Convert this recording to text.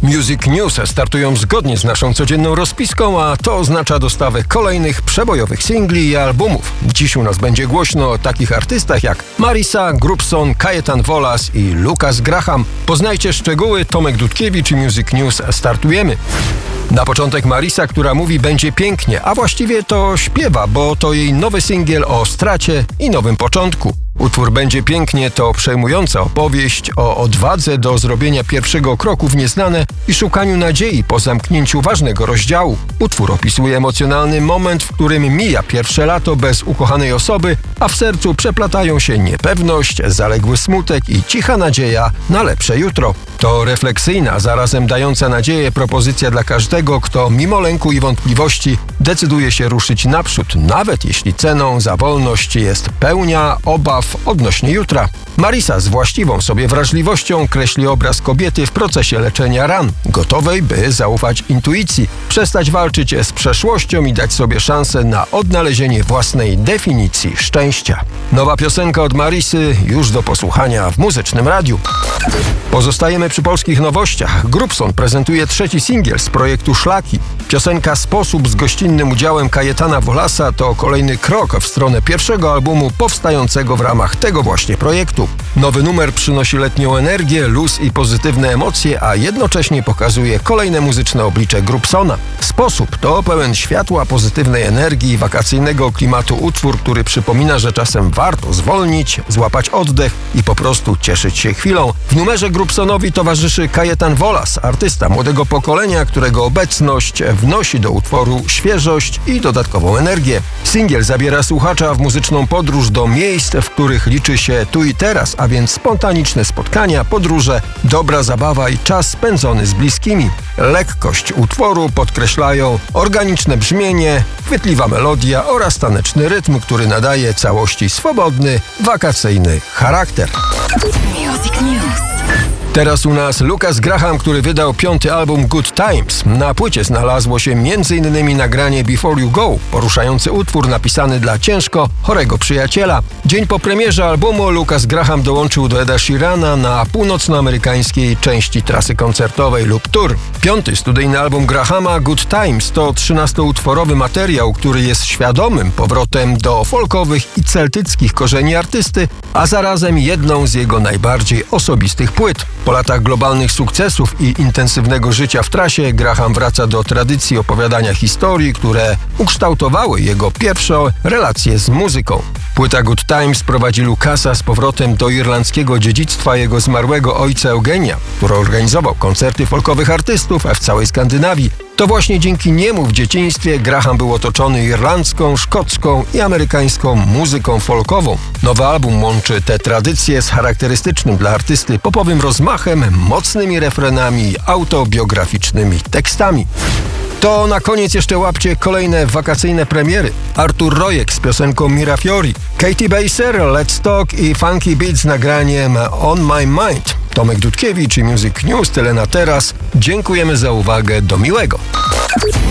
Music News startują zgodnie z naszą codzienną rozpiską, a to oznacza dostawę kolejnych przebojowych singli i albumów. Dziś u nas będzie głośno o takich artystach jak Marisa, Grubson, Kajetan Wolas i Lukas Graham. Poznajcie szczegóły, Tomek Dudkiewicz i Music News startujemy. Na początek Marisa, która mówi będzie pięknie, a właściwie to śpiewa, bo to jej nowy singiel o stracie i nowym początku. Utwór Będzie pięknie to przejmująca opowieść o odwadze do zrobienia pierwszego kroku w nieznane i szukaniu nadziei po zamknięciu ważnego rozdziału. Utwór opisuje emocjonalny moment, w którym mija pierwsze lato bez ukochanej osoby, a w sercu przeplatają się niepewność, zaległy smutek i cicha nadzieja na lepsze jutro. To refleksyjna, zarazem dająca nadzieję propozycja dla każdego, kto mimo lęku i wątpliwości decyduje się ruszyć naprzód, nawet jeśli ceną za wolność jest pełnia obaw odnośnie jutra. Marisa z właściwą sobie wrażliwością kreśli obraz kobiety w procesie leczenia ran, gotowej, by zaufać intuicji, przestać walczyć z przeszłością i dać sobie szansę na odnalezienie własnej definicji szczęścia. Nowa piosenka od Marisy już do posłuchania w Muzycznym Radiu. Pozostajemy przy polskich nowościach. Grubson prezentuje trzeci singiel z projektu Szlaki. Piosenka Sposób z gościnnym udziałem Kajetana Wolasa to kolejny krok w stronę pierwszego albumu powstającego w ramach tego właśnie projektu. Nowy numer przynosi letnią energię, luz i pozytywne emocje, a jednocześnie pokazuje kolejne muzyczne oblicze Grubsona. Sposób to pełen światła, pozytywnej energii i wakacyjnego klimatu utwór, który przypomina, że czasem warto zwolnić, złapać oddech i po prostu cieszyć się chwilą. W numerze Grubsonowi towarzyszy Kajetan Wolas, artysta młodego pokolenia, którego obecność wnosi do utworu świeżość i dodatkową energię. Singiel zabiera słuchacza w muzyczną podróż do miejsc, w których liczy się tu i teraz, a więc spontaniczne spotkania, podróże, dobra zabawa i czas spędzony z bliskimi. Lekkość utworu podkreślają organiczne brzmienie, chwytliwa melodia oraz taneczny rytm, który nadaje całości swobodny, wakacyjny charakter. Music News. Teraz u nas Lukas Graham, który wydał 5. album Good Times. Na płycie znalazło się m.in. nagranie Before You Go, poruszający utwór napisany dla ciężko chorego przyjaciela. Dzień po premierze albumu Lukas Graham dołączył do Eda Sheerana na północnoamerykańskiej części trasy koncertowej lub tour. 5. studyjny album Grahama Good Times to 13-utworowy materiał, który jest świadomym powrotem do folkowych i celtyckich korzeni artysty, a zarazem jedną z jego najbardziej osobistych płyt. Po latach globalnych sukcesów i intensywnego życia w trasie Graham wraca do tradycji opowiadania historii, które ukształtowały jego pierwsze relacje z muzyką. Płyta Good Times prowadzi Lukasa z powrotem do irlandzkiego dziedzictwa jego zmarłego ojca Eugenia, który organizował koncerty folkowych artystów w całej Skandynawii. To właśnie dzięki niemu w dzieciństwie Graham był otoczony irlandzką, szkocką i amerykańską muzyką folkową. Nowy album łączy te tradycje z charakterystycznym dla artysty popowym rozmachem, mocnymi refrenami i autobiograficznymi tekstami. To na koniec jeszcze łapcie kolejne wakacyjne premiery. Artur Rojek z piosenką Mirafiori, Katie Baser, Let's Talk i Funky Beat z nagraniem On My Mind. Tomek Dudkiewicz i Music News, tyle na teraz. Dziękujemy za uwagę, do miłego.